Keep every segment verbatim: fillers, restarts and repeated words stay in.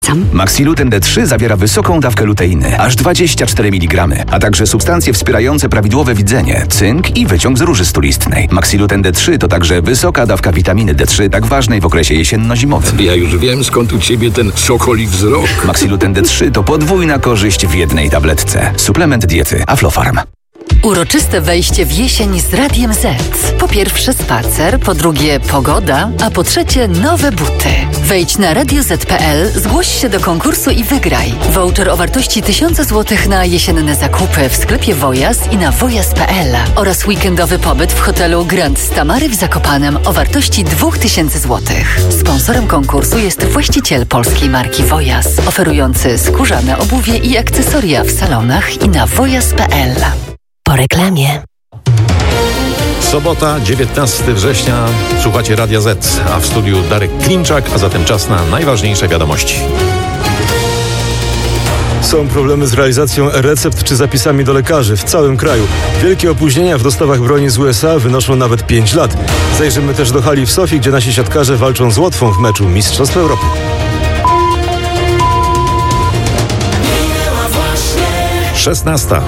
polecam. Maxiluten D trzy zawiera wysoką dawkę luteiny, aż dwadzieścia cztery miligramy, a także substancje wspierające prawidłowe widzenie, cynk i wyciąg z róży stulistnej. Maxiluten D trzy to także wysoka dawka witaminy D trzy, tak ważnej w okresie jesienno-zimowym. Ja już wiem, skąd u ciebie ten sokoli wzrok. Maxiluten D trzy to podwójna korzyść w jednej tabletce. Suplement diety Aflofarm. Uroczyste wejście w jesień z Radiem Z. Po pierwsze spacer, po drugie pogoda, a po trzecie nowe buty. Wejdź na radio zet kropka pe el, zgłoś się do konkursu i wygraj. Voucher o wartości tysiąc złotych na jesienne zakupy w sklepie Wojas i na wojas kropka pe el oraz weekendowy pobyt w hotelu Grand Stamary w Zakopanem o wartości dwa tysiące złotych. Sponsorem konkursu jest właściciel polskiej marki Wojas, oferujący skórzane obuwie i akcesoria w salonach i na wojas kropka pe el. Po reklamie. Sobota, dziewiętnastego września. Słuchacie Radia Z, a w studiu Darek Klimczak, a zatem czas na najważniejsze wiadomości. Są problemy z realizacją e-recept czy zapisami do lekarzy w całym kraju. Wielkie opóźnienia w dostawach broni z U S A wynoszą nawet pięć lat. Zajrzymy też do hali w Sofii, gdzie nasi siatkarze walczą z Łotwą w meczu Mistrzostw Europy. szesnasta.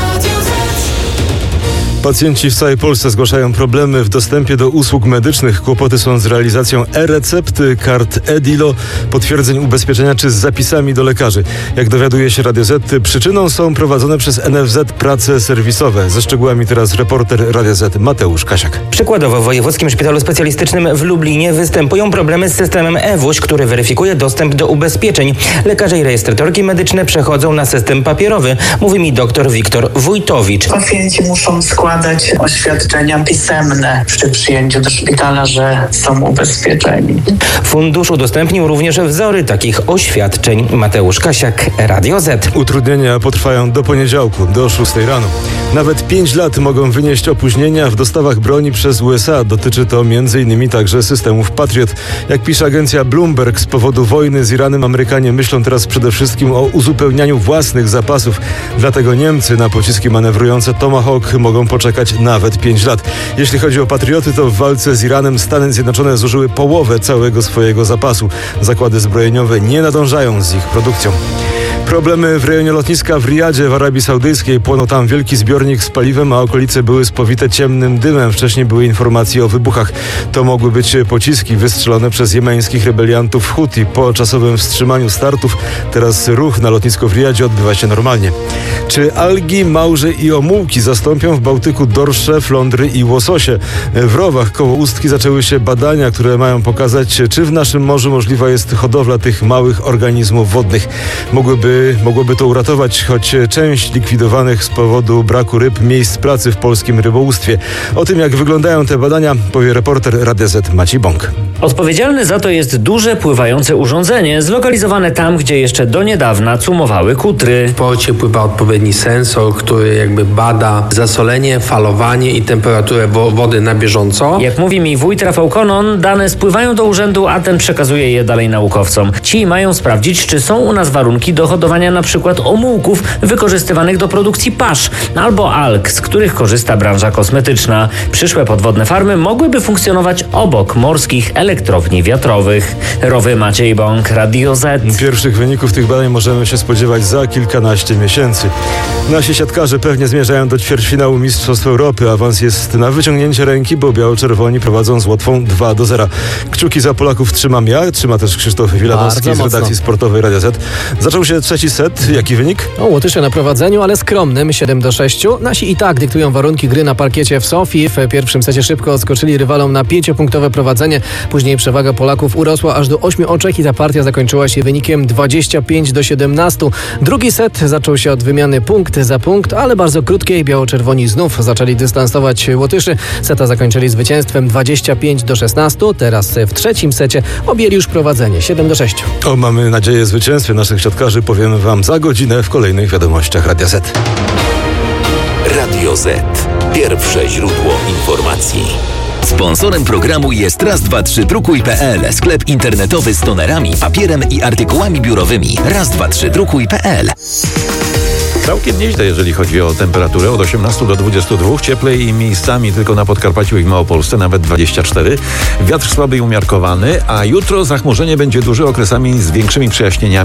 Pacjenci w całej Polsce zgłaszają problemy w dostępie do usług medycznych. Kłopoty są z realizacją e-recepty, kart e-Dilo, potwierdzeń ubezpieczenia czy z zapisami do lekarzy. Jak dowiaduje się Radio Z, przyczyną są prowadzone przez N F Z prace serwisowe. Ze szczegółami teraz reporter Radia Z Mateusz Kasiak. Przykładowo w Wojewódzkim Szpitalu Specjalistycznym w Lublinie występują problemy z systemem e-Wóź, który weryfikuje dostęp do ubezpieczeń. Lekarze i rejestratorki medyczne przechodzą na system papierowy, mówi mi dr Wiktor Wójtowicz. Pacjenci muszą składać oświadczenia pisemne przy przyjęciu do szpitala, że są ubezpieczeni. Fundusz udostępnił również wzory takich oświadczeń. Mateusz Kasiak, Radio Z. Utrudnienia potrwają do poniedziałku, do szóstej rano. Nawet pięć lat mogą wynieść opóźnienia w dostawach broni przez U S A. Dotyczy to między innymi także systemów Patriot. Jak pisze agencja Bloomberg, z powodu wojny z Iranem Amerykanie myślą teraz przede wszystkim o uzupełnianiu własnych zapasów. Dlatego Niemcy na pociski manewrujące Tomahawk mogą poczekać nawet pięć lat. Jeśli chodzi o Patrioty, to w walce z Iranem Stany Zjednoczone zużyły połowę całego swojego zapasu. Zakłady zbrojeniowe nie nadążają z ich produkcją. Problemy w rejonie lotniska w Riyadzie w Arabii Saudyjskiej. Płonął tam wielki zbiornik z paliwem, a okolice były spowite ciemnym dymem. Wcześniej były informacje o wybuchach. To mogły być pociski wystrzelone przez jemeńskich rebeliantów Huti. Po czasowym wstrzymaniu startów teraz ruch na lotnisku w Riyadzie odbywa się normalnie. Czy algi, małże i omułki zastąpią w Bałtyku dorsze, flądry i łososie? W Rowach koło Ustki zaczęły się badania, które mają pokazać, czy w naszym morzu możliwa jest hodowla tych małych organizmów wodnych. Mogłyby Mogłoby to uratować choć część likwidowanych z powodu braku ryb miejsc pracy w polskim rybołówstwie. O tym, jak wyglądają te badania, powie reporter Radia Z Maciej Bąk. Odpowiedzialny za to jest duże pływające urządzenie zlokalizowane tam, gdzie jeszcze do niedawna cumowały kutry. W porcie pływa odpowiedni sensor, który jakby bada zasolenie, falowanie i temperaturę wo- wody na bieżąco. Jak mówi mi wójt Rafał Konon, dane spływają do urzędu, a ten przekazuje je dalej naukowcom. Ci mają sprawdzić, czy są u nas warunki do hodowania na przykład omułków wykorzystywanych do produkcji pasz albo alg, z których korzysta branża kosmetyczna. Przyszłe podwodne farmy mogłyby funkcjonować obok morskich elektrowni wiatrowych. Rowy Maciej Bąk, Radio Z. Pierwszych wyników tych badań możemy się spodziewać za kilkanaście miesięcy. Nasi siatkarze pewnie zmierzają do ćwierćfinału Mistrzostw Europy. Awans jest na wyciągnięcie ręki, bo biało-czerwoni prowadzą z Łotwą dwa do zera. Kciuki za Polaków trzymam ja, trzyma też Krzysztof Wilanowski z redakcji sportowej Radia Z. Zaczął się trzeci set. Jaki wynik? O, Łotysze na prowadzeniu, ale skromnym, siedem do sześciu. Nasi i tak dyktują warunki gry na parkiecie w Sofii. W pierwszym secie szybko odskoczyli rywalom na pięciopunktowe prowadzenie. Później przewaga Polaków urosła aż do ośmiu oczek i ta partia zakończyła się wynikiem dwadzieścia pięć do siedemnastu. Drugi set zaczął się od wymiany punkt za punkt, ale bardzo krótkiej. Biało-czerwoni znów zaczęli dystansować Łotyszy. Seta zakończyli zwycięstwem dwadzieścia pięć do szesnastu. Teraz w trzecim secie objęli już prowadzenie siedem do sześciu. O, mamy nadzieję zwycięstwie naszych siatkarzy powiemy wam za godzinę w kolejnych wiadomościach Radia Z. Radio Z. Pierwsze źródło informacji. Sponsorem programu jest raz dwa trzy drukuj kropka pe el, sklep internetowy z tonerami, papierem i artykułami biurowymi. raz dwa trzy drukuj kropka pe el. Całkiem nieźle, jeżeli chodzi o temperaturę, od osiemnastu do dwudziestu dwóch. Cieplej miejscami tylko na Podkarpaciu i w Małopolsce, nawet dwadzieścia cztery. Wiatr słaby i umiarkowany, a jutro zachmurzenie będzie duże, okresami z większymi przejaśnieniami.